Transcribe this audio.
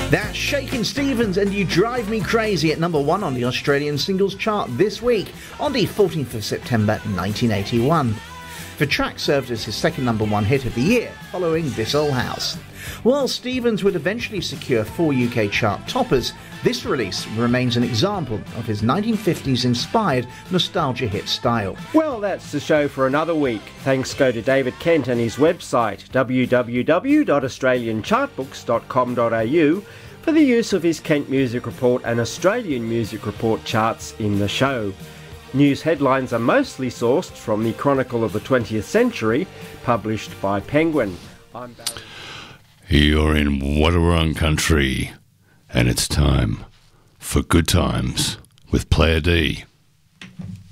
That's Shakin' Stevens and You Drive Me Crazy at number 1 on the Australian singles chart this week on the 14th of September 1981. The track served as his second number 1 hit of the year, following This Old House. While Stevens would eventually secure 4 UK chart toppers, this release remains an example of his 1950s-inspired nostalgia hit style. Well, that's the show for another week. Thanks go to David Kent and his website, www.australianchartbooks.com.au, for the use of his Kent Music Report and Australian Music Report charts in the show. News headlines are mostly sourced from the Chronicle of the 20th Century, published by Penguin. I'm Barry. You're in Wadawurrung country, and it's time for Good Times with Player D.